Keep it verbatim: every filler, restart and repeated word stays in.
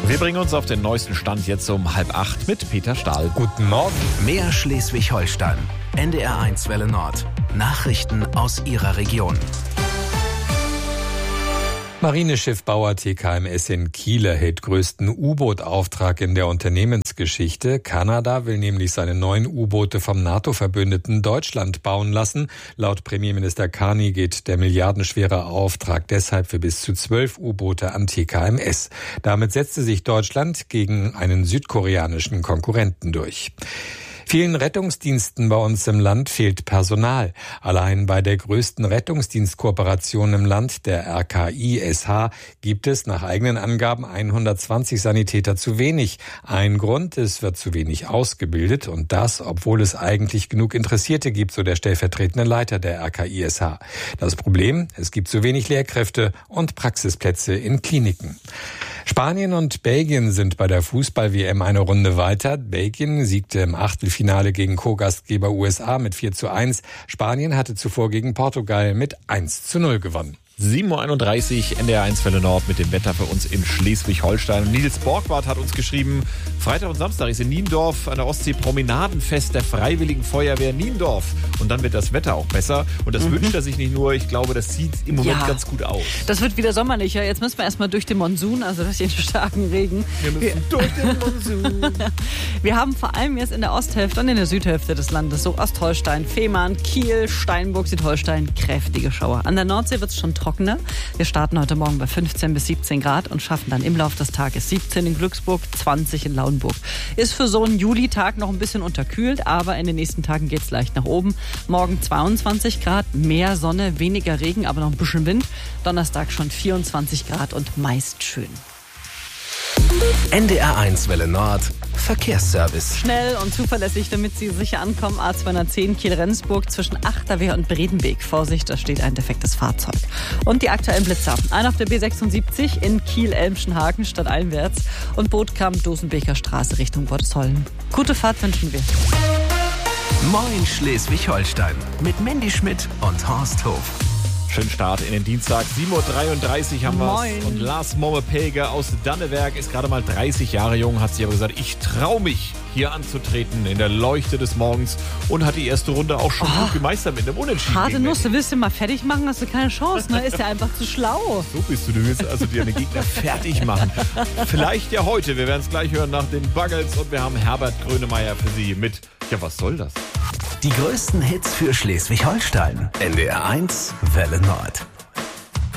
Wir bringen uns auf den neuesten Stand jetzt um halb acht mit Peter Stahl. Guten Morgen. Mehr Schleswig-Holstein. N D R eins Welle Nord. Nachrichten aus Ihrer Region. Marineschiffbauer T K M S in Kiel erhält größten U-Boot-Auftrag in der Unternehmensgeschichte. Kanada will nämlich seine neuen U-Boote vom NATO-Verbündeten Deutschland bauen lassen. Laut Premierminister Carney geht der milliardenschwere Auftrag deshalb für bis zu zwölf U-Boote an T K M S. Damit setzte sich Deutschland gegen einen südkoreanischen Konkurrenten durch. Vielen Rettungsdiensten bei uns im Land fehlt Personal. Allein bei der größten Rettungsdienstkooperation im Land, der R K I S H, gibt es nach eigenen Angaben hundertzwanzig Sanitäter zu wenig. Ein Grund, es wird zu wenig ausgebildet und das, obwohl es eigentlich genug Interessierte gibt, so der stellvertretende Leiter der R K I S H. Das Problem, es gibt zu wenig Lehrkräfte und Praxisplätze in Kliniken. Spanien und Belgien sind bei der Fußball-W M eine Runde weiter. Belgien siegte im Achtelfinale gegen Co-Gastgeber U S A mit vier zu eins. Spanien hatte zuvor gegen Portugal mit eins zu null gewonnen. sieben Uhr einunddreißig, N D R eins Welle Nord mit dem Wetter für uns in Schleswig-Holstein. Nils Borgward hat uns geschrieben, Freitag und Samstag ist in Niendorf an der Ostsee Promenadenfest der Freiwilligen Feuerwehr Niendorf. Und dann wird das Wetter auch besser. Und das mhm. wünscht er sich nicht nur, ich glaube, das sieht im Moment ja. ganz gut aus. Das wird wieder sommerlicher. Jetzt müssen wir erstmal durch den Monsun, also durch den starken Regen. Wir müssen wir, durch den Monsun. Wir haben vor allem jetzt in der Osthälfte und in der Südhälfte des Landes, so Ostholstein, Fehmarn, Kiel, Steinburg, Südholstein, kräftige Schauer. An der Nordsee wird es schon trockener. Wir starten heute Morgen bei fünfzehn bis siebzehn Grad und schaffen dann im Laufe des Tages siebzehn in Glücksburg, zwanzig in Lauenburg. Ist für so einen Julitag noch ein bisschen unterkühlt, aber in den nächsten Tagen geht es leicht nach oben. Morgen zweiundzwanzig Grad, mehr Sonne, weniger Regen, aber noch ein bisschen Wind. Donnerstag schon vierundzwanzig Grad und meist schön. N D R eins Welle Nord. Verkehrsservice. Schnell und zuverlässig, damit Sie sicher ankommen. A zweihundertzehn Kiel-Rendsburg zwischen Achterwehr und Bredenbeek. Vorsicht, da steht ein defektes Fahrzeug. Und die aktuellen Blitzer. Einer auf der B sechsundsiebzig in Kiel-Elmschenhagen stadteinwärts und Bootkamp Dosenbeker Straße Richtung Worteshollen. Gute Fahrt wünschen wir. Moin Schleswig-Holstein mit Mandy Schmidt und Horst Hof. Schönen Start in den Dienstag. sieben Uhr dreiunddreißig haben wir es. Und Lars Momme-Pelge aus Dannewerk ist gerade mal dreißig Jahre jung, hat sich aber gesagt, ich traue mich hier anzutreten in der Leuchte des Morgens und hat die erste Runde auch schon oh, gut gemeistert mit einem Unentschieden. Harte Nuss, du willst du mal fertig machen, hast du keine Chance, ne? Ist ja einfach zu schlau. So bist du, du willst also deine Gegner fertig machen. Vielleicht ja heute, wir werden es gleich hören nach den Buggles und wir haben Herbert Grönemeyer für Sie mit, ja was soll das? Die größten Hits für Schleswig-Holstein. N D R eins Welle Nord.